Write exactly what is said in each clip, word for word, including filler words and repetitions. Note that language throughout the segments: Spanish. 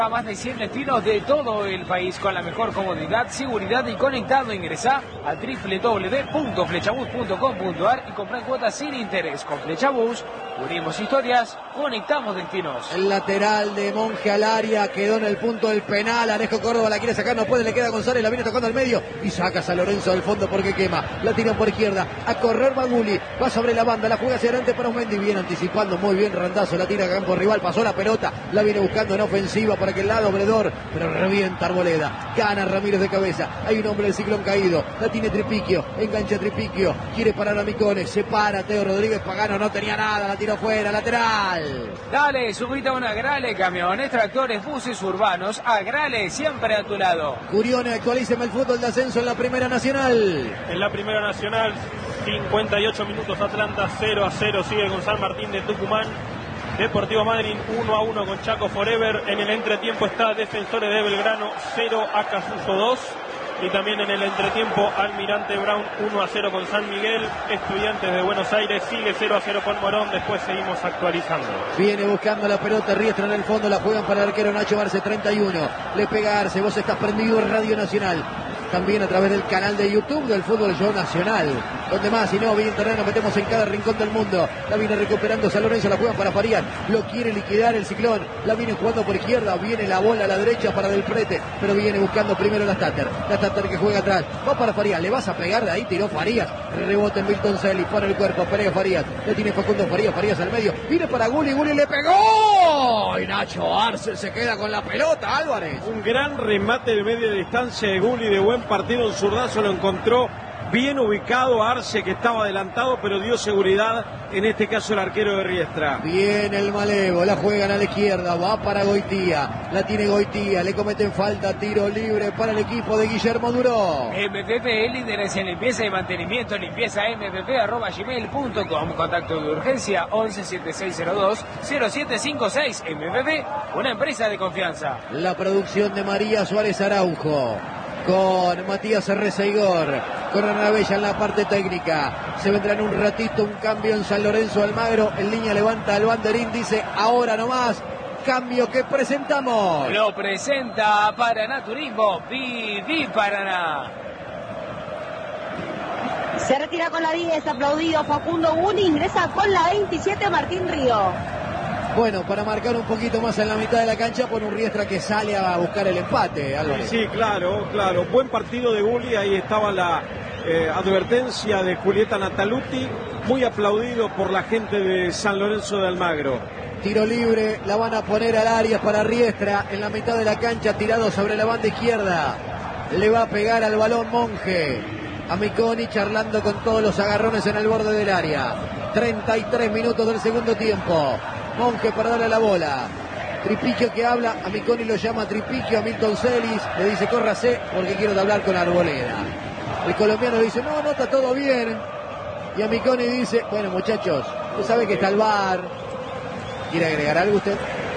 Más de cien destinos de todo el país con la mejor comodidad, seguridad y conectado. Ingresá a doble u doble u doble u punto flechabus punto com punto a r y comprá cuotas sin interés. Con Flechabus, unimos historias, conectamos destinos. El lateral de Monje al área quedó en el punto del penal. Arejo Córdoba la quiere sacar, no puede, le queda González, la viene tocando al medio y saca a San Lorenzo del fondo porque quema. La tira por izquierda, a correr Maguli, va sobre la banda, la juega hacia adelante para Mendy, bien anticipando, muy bien Randazo, la tira a campo rival, pasó la pelota, la viene buscando en ofensiva para aquel lado Obredor, pero revienta Arboleda, gana Ramírez de cabeza, hay un hombre del Ciclón caído, la tiene Tripiquio, engancha Tripiquio, quiere parar a Micones, se para Teo Rodríguez, Pagano no tenía nada, la tiró fuera, lateral. Dale, subite a una Agrale, camiones, tractores, buses urbanos, Agrale siempre a tu lado. Curione, actualíceme el fútbol de ascenso en la Primera Nacional. En la Primera Nacional, cincuenta y ocho minutos, Atlanta cero a cero, sigue con San Martín de Tucumán. Deportivo Madryn uno a uno con Chaco Forever. En el entretiempo está Defensores de Belgrano cero a Casuso dos. Y también en el entretiempo Almirante Brown uno a cero con San Miguel. Estudiantes de Buenos Aires sigue cero a cero con Morón. Después seguimos actualizando. Viene buscando la pelota Riestra en el fondo. La juegan para el arquero Nacho Arce, treinta y uno. Le pega Arce. Vos estás prendido en Radio Nacional. También a través del canal de YouTube del Fútbol Show Nacional. Donde más, y no, bien terreno, metemos en cada rincón del mundo. La viene recuperando San Lorenzo, la juegan para Farías. Lo quiere liquidar el Ciclón. La viene jugando por izquierda. Viene la bola a la derecha para Del Prete. Pero viene buscando primero la Stater. La Stater que juega atrás. Va para Farías. Le vas a pegar de ahí. Tiró Farías. Rebote en Milton Celis. Pone el cuerpo. Pelea Farías. Le tiene Facundo Farías. Farías al medio. Viene para Gulli. Gulli le pegó. Y Nacho Arce se queda con la pelota. Álvarez. Un gran remate de media distancia de Gulli. De buen partido. Un zurdazo lo encontró bien ubicado Arce, que estaba adelantado, pero dio seguridad, en este caso el arquero de Riestra. Bien el Malevo, la juegan a la izquierda, va para Goitía, la tiene Goitía, le cometen falta, tiro libre para el equipo de Guillermo Duró. M P P, líderes en limpieza y mantenimiento, limpieza m p p arroba gmail punto com, contacto de urgencia once setenta y seis cero dos cero siete cinco seis. M P P, una empresa de confianza. La producción de María Suárez Araujo, con Matías Reseigor, con Arnabella en la parte técnica. Se vendrá en un ratito un cambio en San Lorenzo Almagro. En línea levanta el banderín, dice ahora nomás. Cambio que presentamos. Lo presenta Paraná Turismo. Viví Paraná. Se retira con la diez, aplaudido Facundo Gulli, ingresa con la veintisiete Martín Río. Bueno, para marcar un poquito más en la mitad de la cancha, por un Riestra que sale a buscar el empate, Álvarez. Sí, claro, claro. Buen partido de Gulli, ahí estaba la eh, advertencia de Julieta Nataluti, muy aplaudido por la gente de San Lorenzo de Almagro. Tiro libre, la van a poner al área para Riestra, en la mitad de la cancha, tirado sobre la banda izquierda. Le va a pegar al balón Monje. A Miconi charlando con todos los agarrones en el borde del área. treinta y tres minutos del segundo tiempo. Monje para darle la bola. Tripiquio que habla, a Miconi lo llama Tripiquio, a Milton Celis le dice córrase porque quiero hablar con Arboleda. El colombiano le dice no, no está todo bien. Y a Miconi dice, bueno muchachos, usted sabe que está el V A R. ¿Quiere agregar algo usted?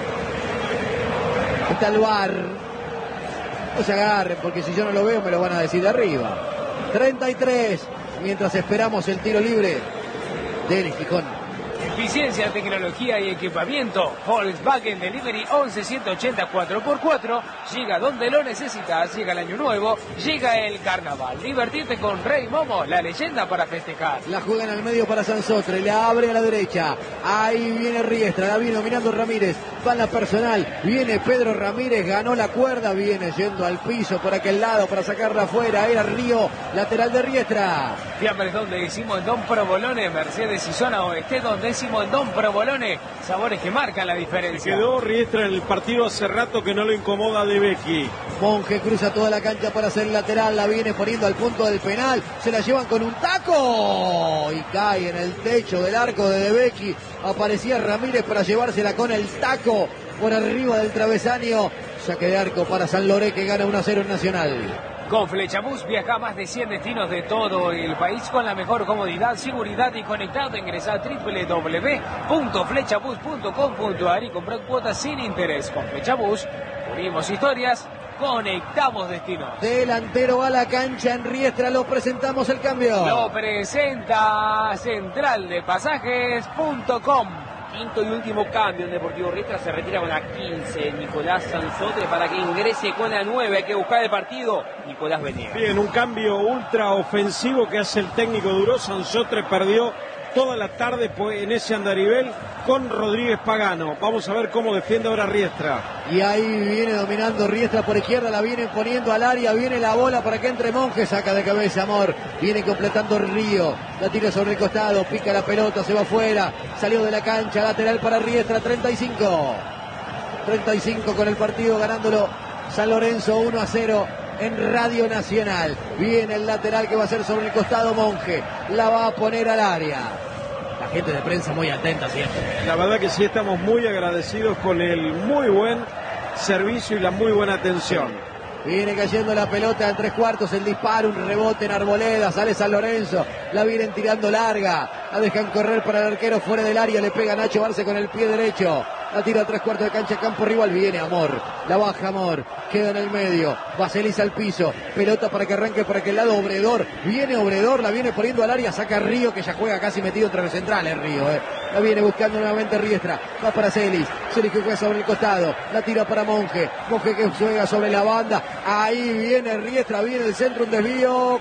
Está el V A R. No se agarren porque si yo no lo veo me lo van a decir de arriba. treinta y tres, mientras esperamos el tiro libre de Denis Gijón. Eficiencia, tecnología y equipamiento. Volkswagen Delivery once ciento ochenta cuatro por cuatro. Llega donde lo necesitas. Llega el año nuevo. Llega el carnaval. Divertirte con Rey Momo, la leyenda para festejar. La juegan al medio para Sansotre. La abre a la derecha. Ahí viene Riestra. La viene dominando Ramírez. Va en la personal. Viene Pedro Ramírez. Ganó la cuerda. Viene yendo al piso por aquel lado para sacarla afuera. Era Río. Lateral de Riestra. Fiambres donde decimos en Don Provolone. Mercedes y zona oeste donde decimos en Don Provolone, sabores que marcan la diferencia. Quedó Riestra en el partido hace rato que no lo incomoda De Becchi. Monje cruza toda la cancha para hacer lateral, la viene poniendo al punto del penal, se la llevan con un taco y cae en el techo del arco de De Becchi. Aparecía Ramírez para llevársela con el taco por arriba del travesaño. Saque de arco para San Loré que gana uno a cero en Nacional. Con Flechabus viaja a más de cien destinos de todo el país con la mejor comodidad, seguridad y conectado. Ingresa a doble u doble u doble u punto flechabus punto com punto a r y compra cuotas sin interés. Con Flechabus unimos historias, conectamos destinos. Delantero a la cancha en Riestra, lo presentamos el cambio. Lo presenta Central de Pasajes punto com. Quinto y último cambio en Deportivo Riestra, se retira con la quince Nicolás Sansotre para que ingrese con la nueve. Hay que buscar el partido, Nicolás Venegas. Bien, un cambio ultra ofensivo que hace el técnico Duró. Sansotre perdió toda la tarde en ese andarivel con Rodríguez Pagano. Vamos a ver cómo defiende ahora Riestra. Y ahí viene dominando Riestra por izquierda, la viene poniendo al área, viene la bola para que entre Monje, saca de cabeza Amor, viene completando Río, la tira sobre el costado, pica la pelota, se va afuera, salió de la cancha, lateral para Riestra, treinta y cinco. treinta y cinco con el partido ganándolo San Lorenzo uno a cero. En Radio Nacional viene el lateral que va a ser sobre el costado Monje, la va a poner al área. La gente de prensa muy atenta siempre. La verdad que sí, estamos muy agradecidos con el muy buen servicio y la muy buena atención. Viene cayendo la pelota en tres cuartos, el disparo, un rebote en Arboleda, sale San Lorenzo, la vienen tirando larga, la dejan correr para el arquero fuera del área, le pega Nacho Barce con el pie derecho. La tira a tres cuartos de cancha, campo rival, viene Amor, la baja Amor, queda en el medio, Baseliza al piso, pelota para que arranque por aquel lado, Obredor, viene Obredor, la viene poniendo al área, saca Río, que ya juega casi metido entre los centrales Río, eh. La viene buscando nuevamente Riestra, va para Celis, Celis que juega sobre el costado, la tira para Monje, Monje que juega sobre la banda, ahí viene Riestra, viene el centro, un desvío,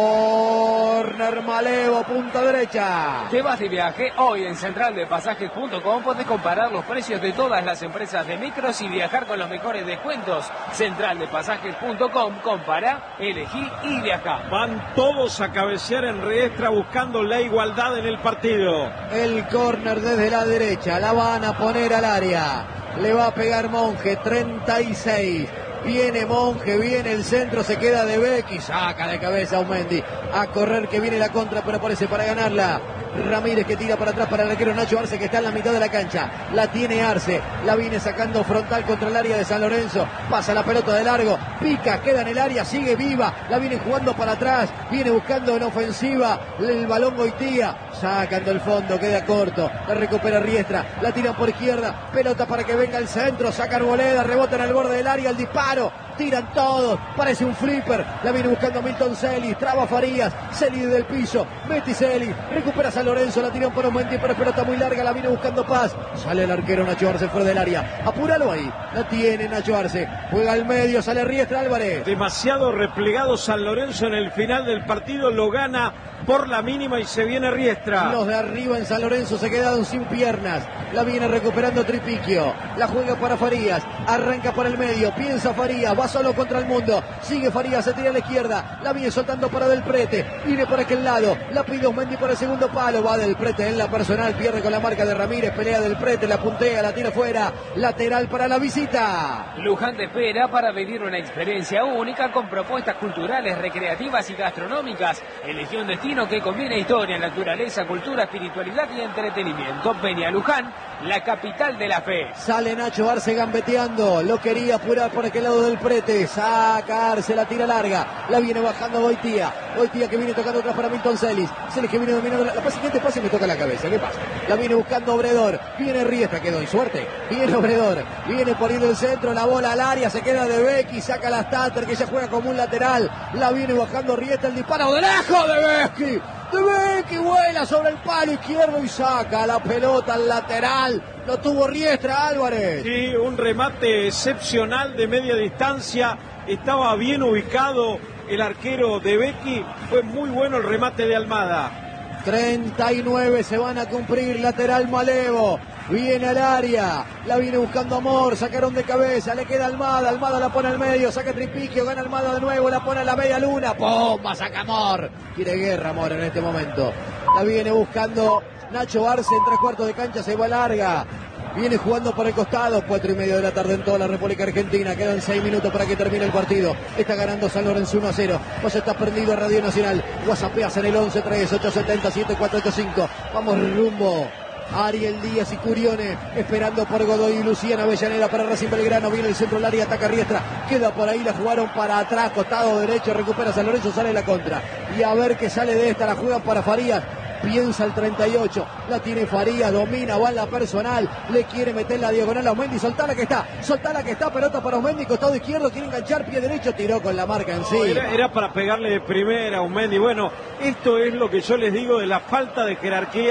córner Malevo, punta derecha. Te vas de viaje, hoy en central de pasajes punto com podés comparar los precios de todas las empresas de micros y viajar con los mejores descuentos. central de pasajes punto com, compara, elegí y viaja. Van todos a cabecear en Riestra buscando la igualdad en el partido. El córner desde la derecha, la van a poner al área, le va a pegar Monje, treinta y seis. Viene Monje, viene el centro, se queda de Becky, saca de cabeza a Aumendi, a correr que viene la contra, pero aparece para ganarla Ramírez que tira para atrás para el arquero Nacho Arce que está en la mitad de la cancha, la tiene Arce, la viene sacando frontal contra el área de San Lorenzo, pasa la pelota de largo, pica, queda en el área, sigue viva, la viene jugando para atrás, viene buscando en ofensiva el balón Goitía, sacando el fondo, queda corto, la recupera Riestra, la tiran por izquierda, pelota para que venga el centro, saca Arboleda, rebota en el borde del área, el disparo, tiran todos, parece un flipper, la viene buscando Milton Celis, traba Farías, Celis del piso, Meti Celis, recupera San Lorenzo, la tiran por Aumendi, pero es pelota muy larga, la viene buscando Paz, sale el arquero Nacho Arce fuera del área, apúralo ahí, la tiene Nacho Arce, juega al medio, sale Riestra Álvarez. Demasiado replegado San Lorenzo en el final del partido, lo gana por la mínima y se viene Riestra. Los de arriba en San Lorenzo se quedaron sin piernas, la viene recuperando Tripiquio, la juega para Farías, arranca por el medio, piensa Farías, va solo contra el mundo, sigue Farías, se tira a la izquierda, la viene soltando para Del Prete, viene por aquel lado, la pide Aumendi por el segundo palo, va Del Prete en la personal, pierde con la marca de Ramírez, pelea Del Prete, la puntea, la tira fuera, lateral para la visita. Luján te espera para vivir una experiencia única con propuestas culturales, recreativas y gastronómicas. Elegí un destino que combina historia, naturaleza, cultura, espiritualidad y entretenimiento. Vení a Luján, la capital de la fe. Sale Nacho Arce gambeteando, lo quería apurar por aquel lado Del Prete, saca Arce, la tira larga, la viene bajando Goitía, Goitía que viene tocando atrás para Milton Celis, Celis que viene dominando, la, la siguiente pase me toca la cabeza, ¿qué pasa? La viene buscando Obredor, viene Riestra, que doy suerte, viene Obredor, viene por ir del centro, la bola al área, se queda de Becky, saca la Stater que ya juega como un lateral, la viene bajando Riestra, el disparo de lejos de Becky, de Becky, vuela sobre el palo izquierdo y saca la pelota al lateral, lo tuvo Riestra Álvarez. Sí, un remate excepcional de media distancia, estaba bien ubicado el arquero de Becky, fue muy bueno el remate de Almada. treinta y nueve se van a cumplir, lateral Malevo, viene al área, la viene buscando Amor, sacaron de cabeza, le queda Almada, Almada la pone al medio, saca Tripiquio, gana Almada de nuevo, la pone a la media luna, ¡pomba! Saca Amor, quiere guerra Amor en este momento, la viene buscando Nacho Arce en tres cuartos de cancha, se va larga, viene jugando por el costado, cuatro y medio de la tarde en toda la República Argentina, quedan seis minutos para que termine el partido, está ganando San Lorenzo uno a cero, vos estás prendido a Radio Nacional, whatsappeas en el once tres ocho siete siete cuatro ocho cinco, vamos rumbo Ariel Díaz y Curione esperando por Godoy y Luciana Avellaneda para Racing Belgrano, viene el centro del área, ataca Riestra, queda por ahí, la jugaron para atrás, costado derecho, recupera San Lorenzo, sale la contra, y a ver qué sale de esta, la juegan para Farías, piensa el treinta y ocho, la tiene Farías, domina, va en la personal, le quiere meter la diagonal a Aumendi, soltala que está, soltala que está, pelota para Aumendi, costado izquierdo, quiere enganchar, pie derecho, tiró con la marca en sí. Era, era para pegarle de primera a Aumendi, bueno, esto es lo que yo les digo de la falta de jerarquía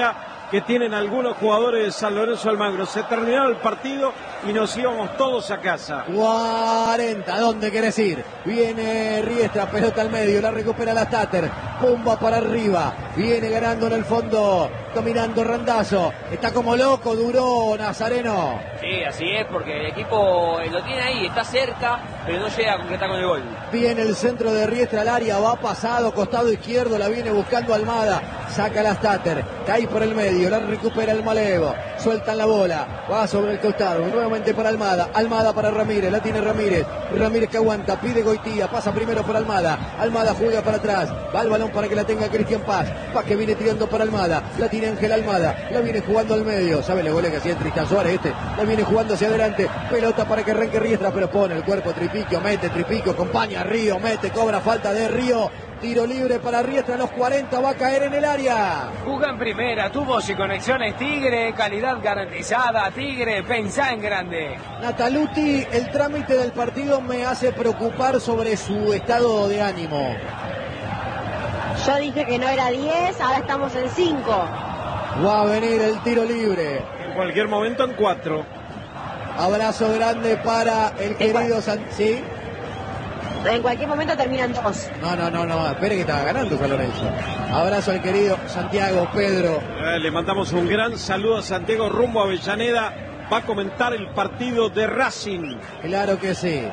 que tienen algunos jugadores de San Lorenzo Almagro. Se terminó el partido y nos íbamos todos a casa. cuarenta, ¿dónde querés ir? Viene Riestra, pelota al medio, la recupera la Stater, pumba para arriba, viene ganando en el fondo, dominando Randazzo, está como loco, duró Nazareno. Sí, así es, porque el equipo lo tiene ahí, está cerca, pero no llega a concretar con el gol. Viene el centro de Riestra al área, va pasado, costado izquierdo, la viene buscando Almada, saca la Stater, cae por el medio, la recupera el Malevo, sueltan la bola, va sobre el costado, nuevamente para Almada, Almada para Ramírez, la tiene Ramírez, Ramírez que aguanta, pide Goitía, pasa primero por Almada, Almada juega para atrás, va el balón para que la tenga Cristian Paz, Paz que viene tirando para Almada, la tiene Ángel Almada, la viene jugando al medio, ¿sabe los goles que hacía Tristan Suárez este? La viene jugando hacia adelante, pelota para que arranque Riestra, pero pone el cuerpo Tripiquio, mete Tripiquio, acompaña a Río, mete, cobra falta de Río, tiro libre para Riestra a los cuarenta, va a caer en el área. Juga en primera, tubos y conexiones Tigre, calidad garantizada, Tigre, pensá en grande. Nataluti, el trámite del partido me hace preocupar sobre su estado de ánimo. Yo dije que no era diez, ahora estamos en cinco. Va a venir el tiro libre. En cualquier momento en cuatro. Abrazo grande para el querido San... ¿Sí? En cualquier momento terminan dos. No, no, no, no, espere que estaba ganando San Lorenzo. Abrazo al querido Santiago, Pedro. Eh, le mandamos un gran saludo a Santiago rumbo a Avellaneda. Va a comentar el partido de Racing. Claro que sí.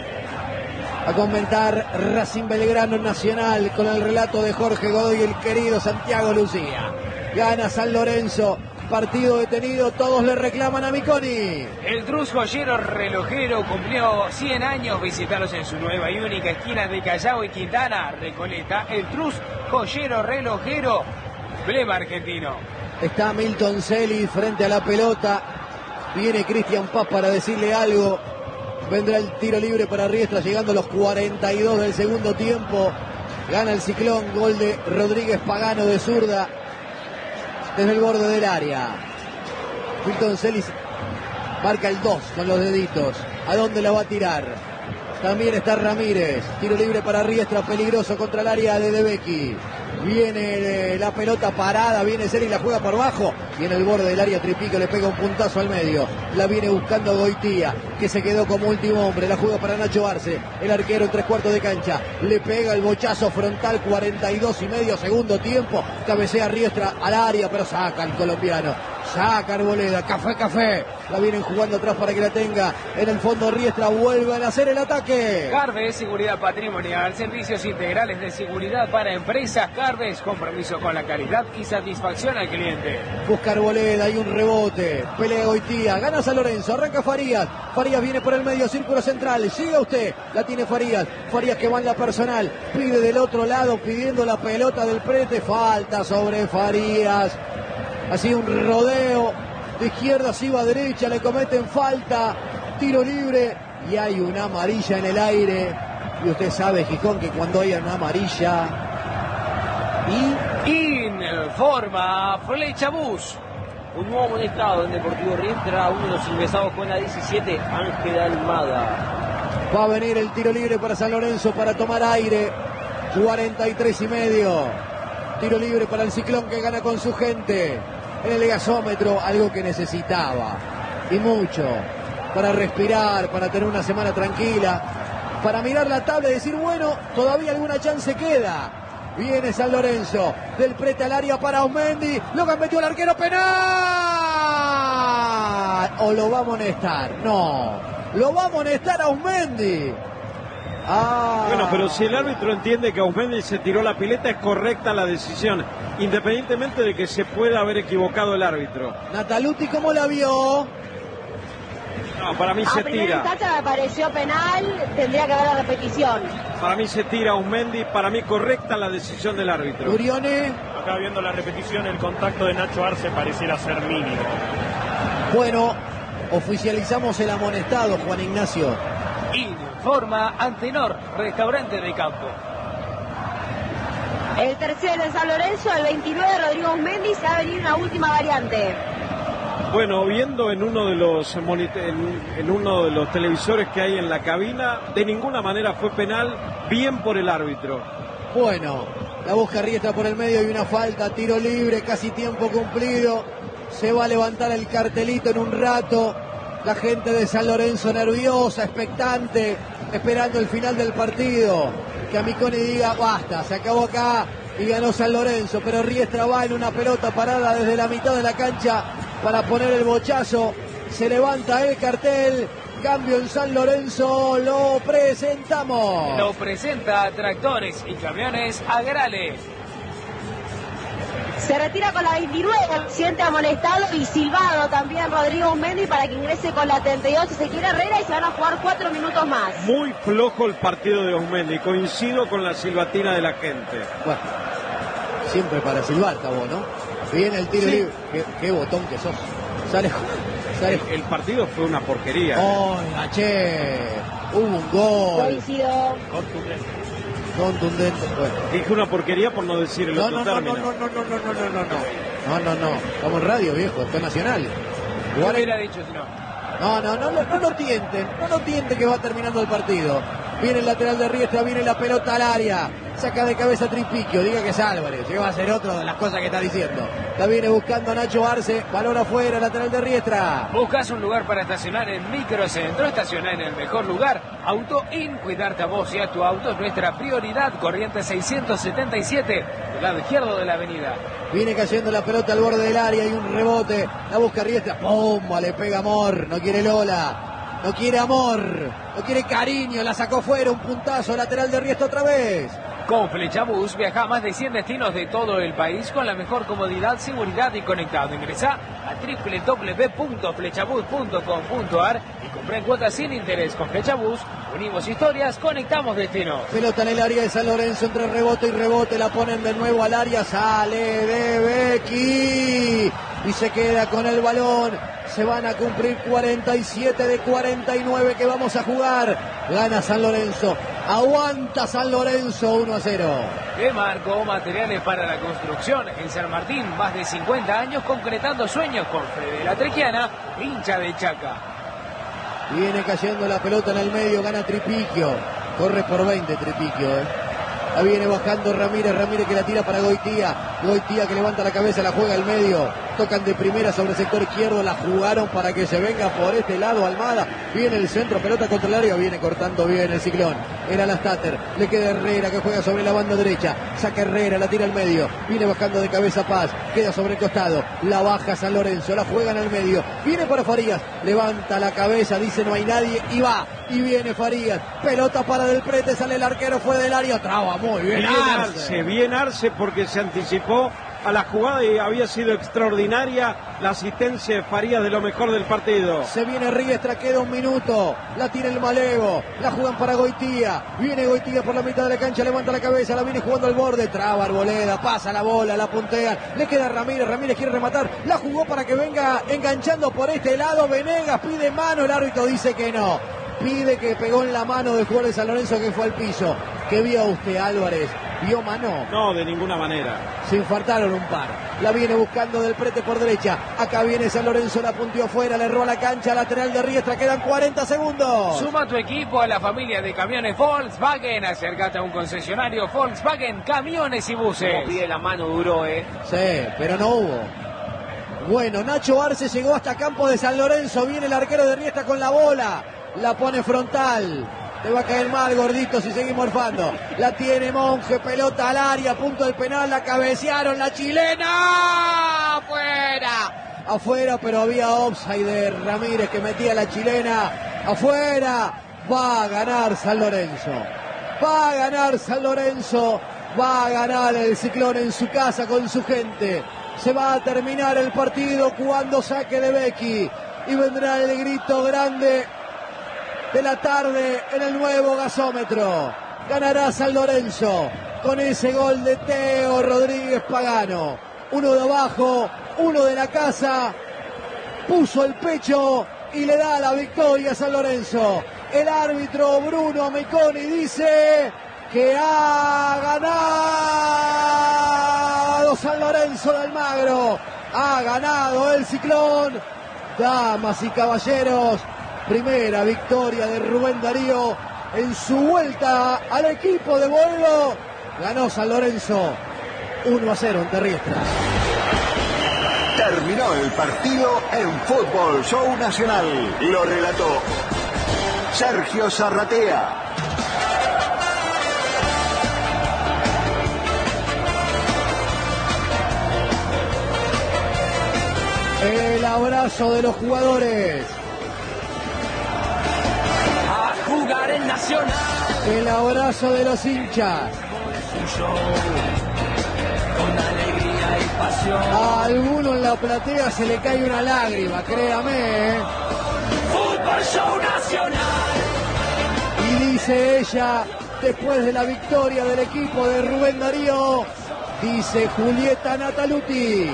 A comentar Racing Belgrano Nacional con el relato de Jorge Godoy y el querido Santiago Lucía. Gana San Lorenzo. Partido detenido, todos le reclaman a Miconi. El Trus Joyero Relojero cumplió cien años. Visitaros en su nueva y única esquina de Callao y Quintana, Recoleta. El Trus Joyero Relojero, emblema argentino. Está Milton Celi frente a la pelota. Viene Cristian Paz para decirle algo. Vendrá el tiro libre para Riestra, llegando a los cuarenta y dos del segundo tiempo. Gana el Ciclón, gol de Rodríguez Pagano de zurda. Desde el borde del área. Milton Celis marca el dos con los deditos. ¿A dónde la va a tirar? También está Ramírez. Tiro libre para Riestra, peligroso contra el área de Debecki. Viene la pelota parada, viene Celis, la juega por bajo. Viene el borde del área, Tripico le pega un puntazo al medio. La viene buscando Goitía, que se quedó como último hombre. La juega para Nacho Arce, el arquero en tres cuartos de cancha. Le pega el bochazo frontal, cuarenta y dos y medio, segundo tiempo. Cabecea Riestra al área, pero saca el colombiano. Saca Arboleda, café, café. La vienen jugando atrás para que la tenga. En el fondo Riestra, vuelven a hacer el ataque. Carves, seguridad patrimonial, servicios integrales de seguridad para empresas. Carves, compromiso con la calidad y satisfacción al cliente. Busca Arboleda, hay un rebote. Pelea Goitía, gana San Lorenzo, arranca Farías. Farías viene por el medio, círculo central. Siga usted, la tiene Farías. Farías que va en la personal. Pide del otro lado, pidiendo la pelota del prete. Falta sobre Farías. Así un rodeo, de izquierda se iba a derecha, le cometen falta, tiro libre y hay una amarilla en el aire. Y usted sabe, Gijón, que cuando hay una amarilla... Y... Informa Flecha Bus. Un nuevo amonestado en Deportivo Riestra, uno de los ingresados con la diecisiete, Ángel Almada. Va a venir el tiro libre para San Lorenzo para tomar aire. cuarenta y tres y medio. Tiro libre para el Ciclón que gana con su gente. En el gasómetro, algo que necesitaba. Y mucho. Para respirar, para tener una semana tranquila. Para mirar la tabla y decir, bueno, todavía alguna chance queda. Viene San Lorenzo. Del prete al área para Aumendi. Lo que metió el arquero, penal. O lo va a amonestar. No. Lo va a amonestar a Aumendi. Ah. Bueno, pero si el árbitro entiende que Aumendi se tiró la pileta, es correcta la decisión, independientemente de que se pueda haber equivocado el árbitro. Nataluti, ¿cómo la vio? No, para mí a se primera tira. instancia me pareció penal, tendría que haber la repetición. Para mí se tira Aumendi, para mí correcta la decisión del árbitro. Urione. Acá viendo la repetición, el contacto de Nacho Arce pareciera ser mínimo. Bueno, oficializamos el amonestado, Juan Ignacio. Informa Antenor, restaurante de campo. El tercero de San Lorenzo, el veintinueve, Rodrigo Aumendi, se va a venir una última variante. Bueno, viendo en uno de los en, en uno de los televisores que hay en la cabina, de ninguna manera fue penal, bien por el árbitro. Bueno, La busca Riestra por el medio y una falta, tiro libre, casi tiempo cumplido. Se va a levantar el cartelito en un rato. La gente de San Lorenzo nerviosa, expectante, esperando el final del partido. Que Amiconi diga, basta, se acabó acá y ganó San Lorenzo. Pero Riestra va en una pelota parada desde la mitad de la cancha para poner el bochazo. Se levanta el cartel. Cambio en San Lorenzo, lo presentamos. Lo presenta Tractores y Camiones Agrales. Se retira con la veintinueve, el presidente amonestado y silbado también Rodrigo Mendy para que ingrese con la treinta y ocho Ezequiel Herrera y se van a jugar cuatro minutos más. Muy flojo el partido de Osmendi, coincido con la silbatina de la gente. Bueno, siempre para silbar, vos, ¿no? Viene el tiro Sí. libre. Qué, qué botón que sos. Sale, sale. El, el partido fue una porquería. Oiga, che. Hubo un gol Coincido. contundente. Bueno. Dije una porquería por no decir el No, otro no, no, no, término. no, no, no, no, no, no, no, no, no, no, estamos en radio, viejo, esto es nacional. Yo Igual- hubiera dicho si no. No, no, no, no, no lo tienten, no lo tienten que va terminando el partido. Viene el lateral de Riestra, viene la pelota al área, saca de cabeza Tripiquio, diga que es Álvarez, llega a ser otro de las cosas que está diciendo. La viene buscando Nacho Arce, balón afuera, lateral de Riestra. Buscas un lugar para estacionar en Microcentro, estacionar en el mejor lugar. Auto In, cuidarte a vos y a tu auto es nuestra prioridad. Corriente seiscientos setenta y siete, del lado izquierdo de la avenida. Viene cayendo la pelota al borde del área y un rebote, la busca Riestra, ¡pumba! Le pega Amor, no quiere Lola. No quiere amor, no quiere cariño, la sacó fuera, un puntazo, lateral de Riestra otra vez. Con Flechabús viaja a más de cien destinos de todo el país con la mejor comodidad, seguridad y conectado. Ingresá a doble u doble u doble u punto flechabús punto com punto a r y comprá en cuotas sin interés. Con Flechabús unimos historias, conectamos destinos. Pelota en el área de San Lorenzo, entre rebote y rebote, la ponen de nuevo al área, sale de Becky y se queda con el balón. Se van a cumplir cuarenta y siete de cuarenta y nueve que vamos a jugar. Gana San Lorenzo, aguanta San Lorenzo, uno a cero. De Marco, materiales para la construcción. En San Martín, más de cincuenta años concretando sueños con Fede La Trequiana, hincha de Chaca. Viene cayendo la pelota en el medio, gana Tripiquio. Corre por veinte Tripiquio, eh. La viene bajando Ramírez, Ramírez que la tira para Goitía. Goitía que levanta la cabeza, la juega al medio. Tocan de primera sobre el sector izquierdo, la jugaron para que se venga por este lado Almada. Viene el centro, pelota contra el área, viene cortando bien el Ciclón. Era la Stater, le queda Herrera que juega sobre la banda derecha. Saca Herrera, la tira al medio. Viene bajando de cabeza Paz, queda sobre el costado. La baja San Lorenzo, la juega en el medio. Viene para Farías, levanta la cabeza, dice no hay nadie y va. Y viene Farías, pelota para Del Prete, sale el arquero, fue del área, traba muy bien. Bien Arce, bien Arce porque se anticipó a la jugada y había sido extraordinaria la asistencia de Farías, de lo mejor del partido. Se viene Riestra, queda un minuto, la tira el Malevo, la juegan para Goitía, viene Goitía por la mitad de la cancha, levanta la cabeza, la viene jugando al borde, traba Arboleda, pasa la bola, la puntea, le queda Ramírez, Ramírez quiere rematar, la jugó para que venga enganchando por este lado, Venegas pide mano, el árbitro dice que no, pide que pegó en la mano del jugador de San Lorenzo que fue al piso. ¿Qué vio usted, Álvarez? ¿Vio mano? No, de ninguna manera. Se infartaron un par. La viene buscando Del Prete por derecha. Acá viene San Lorenzo, la punteó afuera, le roba la cancha, lateral de Riestra, quedan cuarenta segundos. Suma tu equipo a la familia de camiones Volkswagen. Acércate a un concesionario Volkswagen, camiones y buses. Como pide la mano duro, eh. Sí, pero no hubo. Bueno, Nacho Arce llegó hasta campo de San Lorenzo. Viene el arquero de Riestra con la bola. La pone frontal. Te va a caer mal, gordito, si seguimos morfando. La tiene Monje, pelota al área, punto del penal, la cabecearon, la chilena. Afuera. Afuera, pero había offside de Ramírez que metía la chilena. Afuera. Va a ganar San Lorenzo. Va a ganar San Lorenzo. Va a ganar el Ciclón en su casa con su gente. Se va a terminar el partido cuando saque de Becky. Y vendrá el grito grande de la tarde en el nuevo gasómetro. Ganará San Lorenzo con ese gol de Teo Rodríguez Pagano. Uno de abajo, uno de la casa. Puso el pecho y le da la victoria a San Lorenzo. El árbitro Bruno Amiconi dice que ha ganado San Lorenzo de Almagro. Ha ganado el Ciclón. Damas y caballeros, primera victoria de Rubén Darío en su vuelta al equipo de Boedo. Ganó San Lorenzo uno a cero ante Riestra. Terminó el partido en Fútbol Show Nacional. Lo relató Sergio Zarratea. El abrazo de los jugadores. A jugar en Nacional. El abrazo de los hinchas. Con alegría y pasión. A alguno en la platea se le cae una lágrima, créame. ¿eh? Fútbol Show Nacional. Y dice ella, después de la victoria del equipo de Rubén Darío, dice Julieta Nataluti.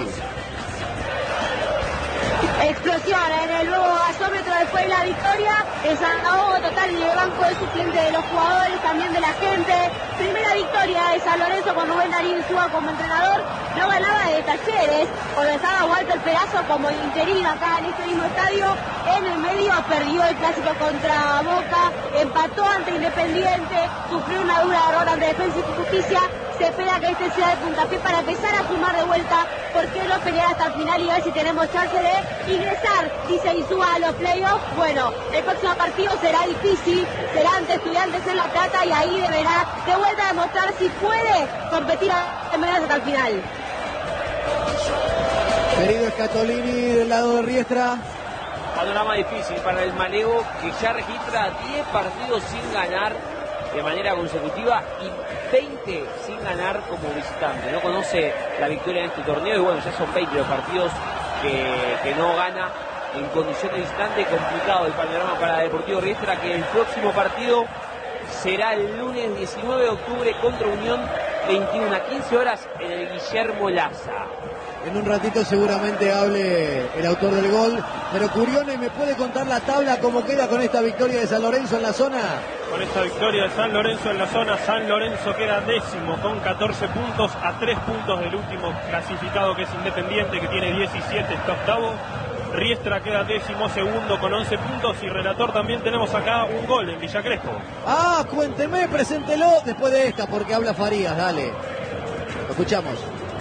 Explosión en el nuevo gasómetro después de la victoria. El desahogo total en el banco de suplente de los jugadores, también de la gente. Primera victoria de San Lorenzo con Rubén Darío Insúa como entrenador. No ganaba de Talleres, cuando estaba Walter Perazo como interino acá en este mismo estadio. En el medio perdió el clásico contra Boca, empató ante Independiente, sufrió una dura derrota ante Defensa y Justicia. Se espera que este sea el puntapié para empezar a sumar de vuelta. ¿Por qué no pelear hasta el final y ver si tenemos chance de ingresar, dice Insúa, a los playoffs? Bueno, el próximo partido será difícil, será ante Estudiantes en La Plata y ahí deberá de vuelta demostrar si puede competir a medias hasta el final. Querido Scatolini del lado de Riestra. Panorama difícil para el Malego, que ya registra diez partidos sin ganar de manera consecutiva y veinte sin ganar como visitante. No conoce la victoria en este torneo y bueno, ya son veinte los partidos que, que no gana en condición de visitante. Complicado el panorama para Deportivo Riestra, que el próximo partido será el lunes diecinueve de octubre contra Unión, veintiuna a quince horas en el Guillermo Laza. En un ratito seguramente hable el autor del gol, pero Curione, ¿me puede contar la tabla cómo queda con esta victoria de San Lorenzo en la zona? Con esta victoria de San Lorenzo en la zona, San Lorenzo queda décimo con catorce puntos, a tres puntos del último clasificado, que es Independiente, que tiene diecisiete, está octavo. Riestra queda décimo segundo con once puntos y relator también tenemos acá un gol en Villa Crespo. Ah, cuénteme, preséntelo después de esta porque habla Farías, dale. Lo escuchamos.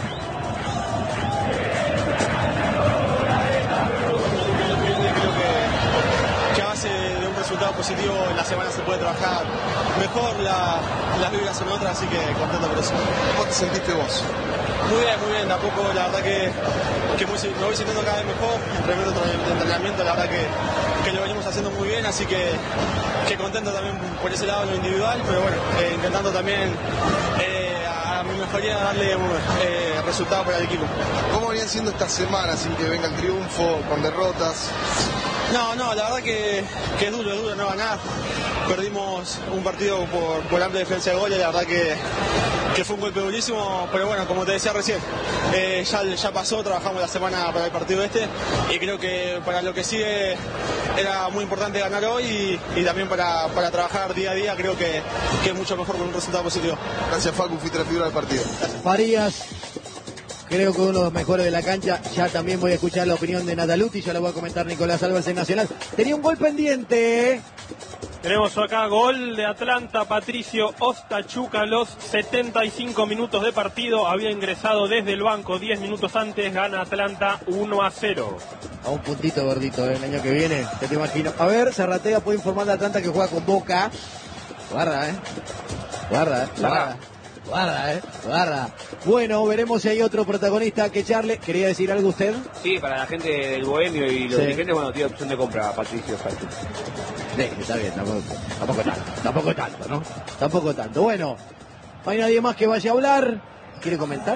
Resultado positivo, en la semana se puede trabajar mejor, la, las vibras son otras, así que contento por eso. ¿Cómo te sentiste vos? Muy bien, muy bien, de a poco la verdad que, que muy, me voy sintiendo cada vez mejor, entrenamiento, entrenamiento la verdad que, que lo venimos haciendo muy bien, así que, que contento también por ese lado en lo individual, pero bueno, eh, intentando también eh, a mi mejoría darle eh, resultados para el equipo. ¿Cómo venían siendo estas semanas sin que venga el triunfo, con derrotas? No, no, la verdad que, que es duro, es duro no ganar. Perdimos un partido por, por amplia diferencia de goles, la verdad que, que fue un golpe durísimo, pero bueno, como te decía recién, eh, ya, ya pasó, trabajamos la semana para el partido este y creo que para lo que sigue era muy importante ganar hoy y, y también para, para trabajar día a día creo que, que es mucho mejor con un resultado positivo. Gracias, Facu, fuiste la figura del partido. Farías, creo que uno de los mejores de la cancha. Ya también voy a escuchar la opinión de Nataluti, ya lo voy a comentar Nicolás Álvarez en Nacional. Tenía un gol pendiente, ¿eh? Tenemos acá gol de Atlanta, Patricio Ostachuca, los setenta y cinco minutos de partido. Había ingresado desde el banco diez minutos antes, gana Atlanta uno a cero. A un puntito gordito, ¿eh? El año que viene, te, te imagino. A ver, Zarratea puede informar de Atlanta que juega con Boca. Guarda, ¿eh? Guarda, ¿eh? Guarda. Guarda, eh, guarda. Bueno, veremos si hay otro protagonista que echarle. ¿Quería decir algo usted? Sí, para la gente del Bohemio y los sí. dirigentes, bueno, tiene opción de compra, Patricio. Sí, está bien, tampoco, tampoco tanto, tampoco tanto, ¿no? Tampoco tanto. Bueno, no hay nadie más que vaya a hablar. ¿Quiere comentar?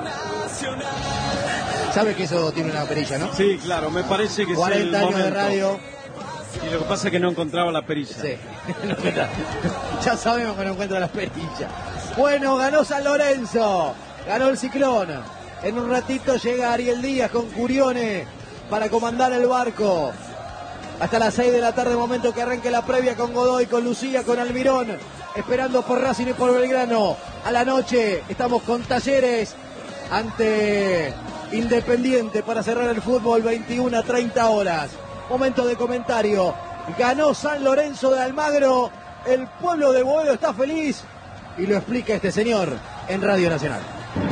¿Sabe que eso tiene una perilla, no? Sí, claro, me parece que cuarenta es el años momento. de radio. Y lo que pasa es que no encontraba la perilla. Sí, ya sabemos que no encuentra las perillas. Bueno, ganó San Lorenzo, ganó el Ciclón. En un ratito llega Ariel Díaz con Curione para comandar el barco. Hasta las seis de la tarde, momento que arranque la previa con Godoy, con Lucía, con Almirón, esperando por Racing y por Belgrano. A la noche estamos con Talleres ante Independiente para cerrar el fútbol, veintiuna a treinta horas. Momento de comentario. Ganó San Lorenzo de Almagro. El pueblo de Boedo está feliz. y lo explica este señor en Radio Nacional.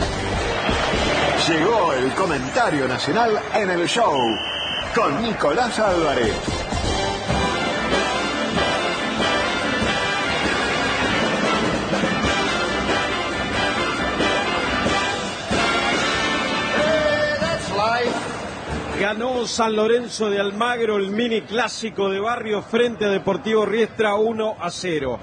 Llegó el comentario nacional en el show con Nicolás Álvarez. Ganó San Lorenzo de Almagro el mini clásico de barrio frente a Deportivo Riestra uno a cero.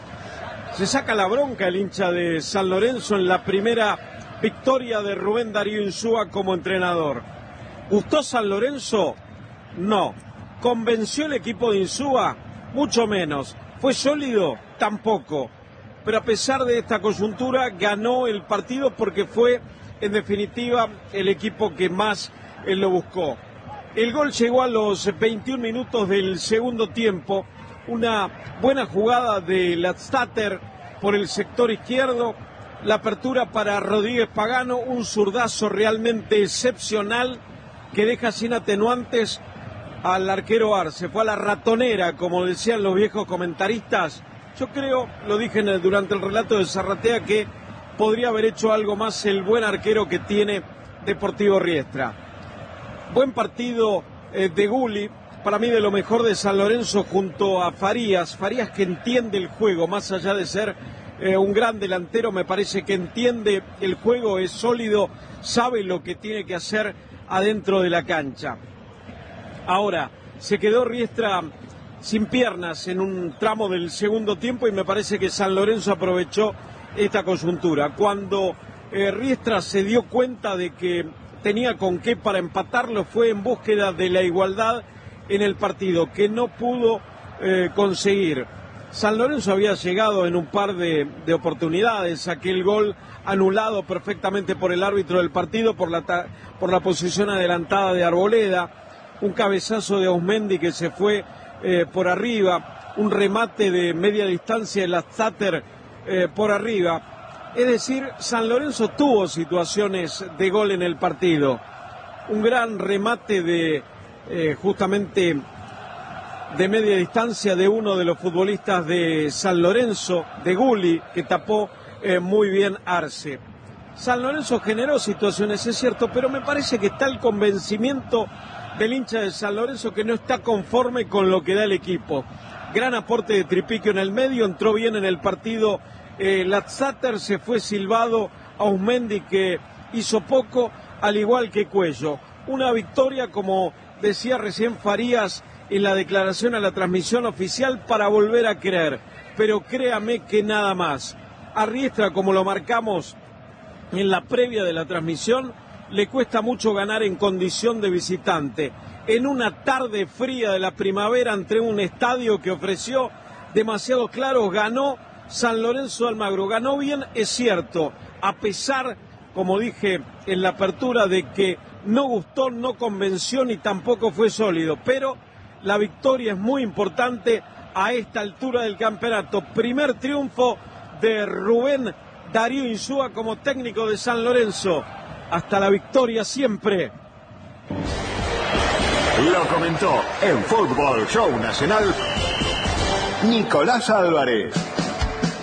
Se saca la bronca el hincha de San Lorenzo en la primera victoria de Rubén Darío Insúa como entrenador. ¿Gustó San Lorenzo? No. ¿Convenció el equipo de Insúa? Mucho menos. ¿Fue sólido? Tampoco. Pero a pesar de esta coyuntura ganó el partido porque fue en definitiva el equipo que más él lo buscó. El gol llegó a los veintiún minutos del segundo tiempo. Una buena jugada de Ladstatter por el sector izquierdo. La apertura para Rodríguez Pagano. Un zurdazo realmente excepcional que deja sin atenuantes al arquero Arce. Fue a la ratonera, como decían los viejos comentaristas. Yo creo, lo dije en el, durante el relato de Zarratea, que podría haber hecho algo más el buen arquero que tiene Deportivo Riestra. Buen partido eh, de Gulli, para mí de lo mejor de San Lorenzo junto a Farías. Farías que entiende el juego, más allá de ser eh, un gran delantero, me parece que entiende el juego, es sólido, sabe lo que tiene que hacer adentro de la cancha. Ahora, se quedó Riestra sin piernas en un tramo del segundo tiempo y me parece que San Lorenzo aprovechó esta coyuntura. Cuando eh, Riestra se dio cuenta de que tenía con qué para empatarlo, fue en búsqueda de la igualdad en el partido, que no pudo eh, conseguir. San Lorenzo había llegado en un par de, de oportunidades, aquel gol anulado perfectamente por el árbitro del partido, por la, por la posición adelantada de Arboleda, un cabezazo de Ausmendi que se fue eh, por arriba, un remate de media distancia de Ladstatter eh, por arriba. Es decir, San Lorenzo tuvo situaciones de gol en el partido. Un gran remate de eh, justamente de media distancia de uno de los futbolistas de San Lorenzo, de Gulli, que tapó eh, muy bien Arce. San Lorenzo generó situaciones, es cierto, pero me parece que está el convencimiento del hincha de San Lorenzo que no está conforme con lo que da el equipo. Gran aporte de Tripiquio en el medio, entró bien en el partido. Eh, Ladstatter, se fue silbado a Ausmendi que hizo poco, al igual que Cuello. Una victoria, como decía recién Farías en la declaración a la transmisión oficial, para volver a creer, pero créame que nada más. A Riestra, como lo marcamos en la previa de la transmisión, le cuesta mucho ganar en condición de visitante. En una tarde fría de la primavera, ante un estadio que ofreció demasiados claros, ganó San Lorenzo de Almagro. Ganó bien, es cierto, a pesar, como dije en la apertura, de que no gustó, no convenció ni tampoco fue sólido, pero la victoria es muy importante a esta altura del campeonato. Primer triunfo de Rubén Darío Insúa como técnico de San Lorenzo. Hasta la victoria siempre. Lo comentó en Fútbol Show Nacional Nicolás Álvarez.